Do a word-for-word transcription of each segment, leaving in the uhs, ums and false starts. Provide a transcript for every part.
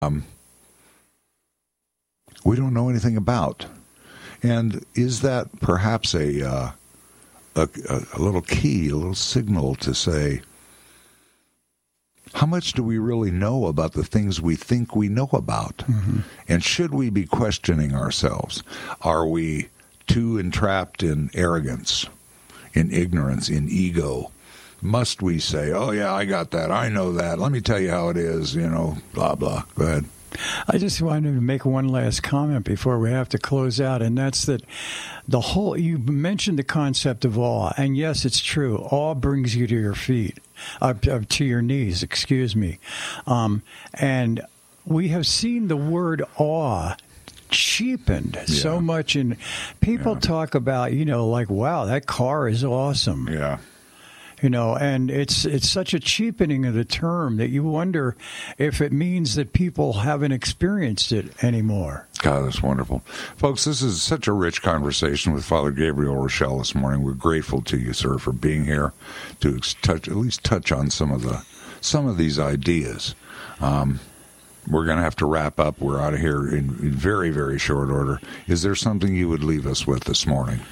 um, we don't know anything about. And is that perhaps a, uh, a, a little key, a little signal to say, how much do we really know about the things we think we know about? Mm-hmm. And should we be questioning ourselves? Are we too entrapped in arrogance, in ignorance, in ego? Must we say, oh, yeah, I got that, I know that, let me tell you how it is, you know, blah, blah. Go ahead. I just wanted to make one last comment before we have to close out, and that's that the whole, you mentioned the concept of awe, and yes, it's true. Awe brings you to your feet, uh, to your knees, excuse me. Um, and we have seen the word awe cheapened yeah. so much, and people yeah. talk about, you know, like, wow, that car is awesome. Yeah. You know, and it's it's such a cheapening of the term that you wonder if it means that people haven't experienced it anymore. God, that's wonderful. Folks, this is such a rich conversation with Father Gabriel Rochelle this morning. We're grateful to you, sir, for being here to touch, at least touch on some of the some of these ideas. Um, we're going to have to wrap up. We're out of here in, in very, very short order. Is there something you would leave us with this morning?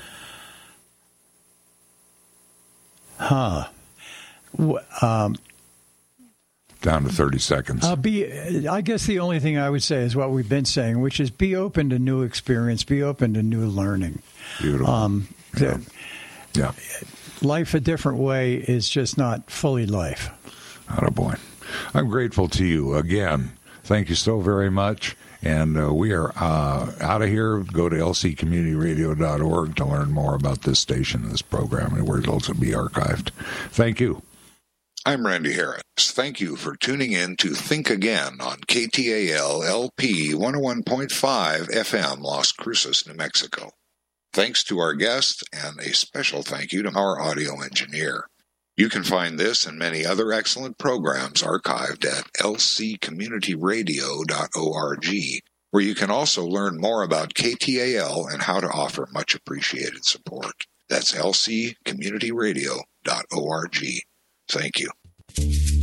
Huh. Um, Down to thirty seconds. Uh, be, I guess the only thing I would say is what we've been saying, which is be open to new experience, be open to new learning. Beautiful. Um, yeah. yeah. Life a different way is just not fully life. Attaboy. I'm grateful to you again. Thank you so very much. And uh, we are uh, out of here. Go to L C community radio dot org to learn more about this station and this program, and where it'll also be archived. Thank you. I'm Randy Harris. Thank you for tuning in to Think Again on K T A L L P one oh one point five F M, Las Cruces, New Mexico. Thanks to our guest, and a special thank you to our audio engineer. You can find this and many other excellent programs archived at L C community radio dot org, where you can also learn more about K T A L and how to offer much appreciated support. That's L C community radio dot org. Thank you.